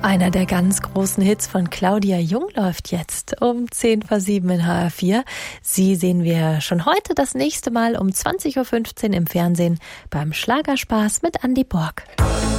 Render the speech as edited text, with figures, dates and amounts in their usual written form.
Einer der ganz großen Hits von Claudia Jung läuft jetzt um 7:10 in HR4. Sie sehen wir schon heute das nächste Mal um 20:15 Uhr im Fernsehen beim Schlagerspaß mit Andi Borg.